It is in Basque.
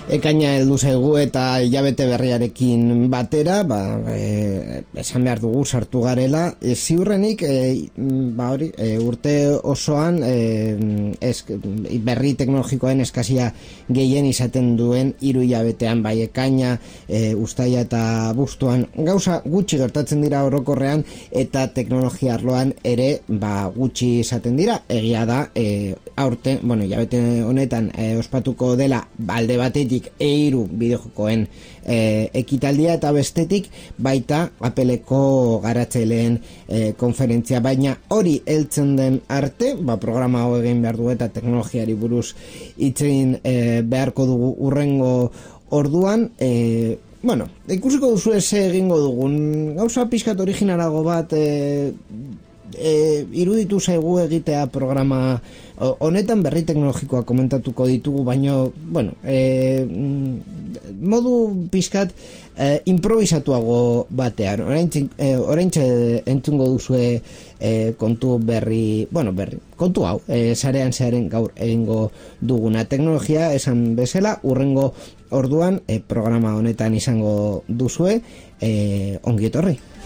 Ekaina heldu zaigu eta hilabete berriarekin batera, esan behar dugu sartu garela, ziurrenik urte osoan berri teknologikoen eskazia gehien izaten duen 3 hilabetean, bai ekaina, uztaila eta abuztuan gauza gutxi gertatzen dira orokorrean, eta teknologia arloan ere gutxi izaten dira. Egia da, aurten, hilabete honetan ospatuko dela alde batetik EIRU bideojokoen ekitaldia, eta bestetik baita Appleko garatzaileen konferentzia, baina hori heltzen den arte, programa hau egin behar du eta teknologiari buruz hitz egin beharko dugu urrengo orduan. Ikusiko duzu egingo dugun gauza pixkat originalago bat iruditu zaigu egitea programa honetan. Berri teknologikoa komentatuko ditugu, baina modu pixkat improvisatuago batean. Oraintxe entzungo duzue kontu berri, kontu hau, sarean gaur egingo duguna. Teknologia, esan bezala, urrengo orduan programa honetan izango duzue. Ongi etorri.